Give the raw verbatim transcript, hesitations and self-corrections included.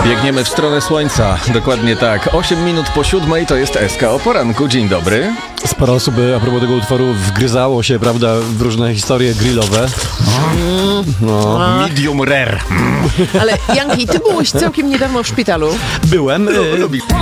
Biegniemy w stronę słońca, dokładnie tak. osiem minut po siódmej to jest S K o poranku. Dzień dobry. Sporo osób a propos tego utworu wgryzało się, prawda, w różne historie grillowe. No. Medium rare. Ale Janki, ty byłeś całkiem niedawno w szpitalu. Byłem. y,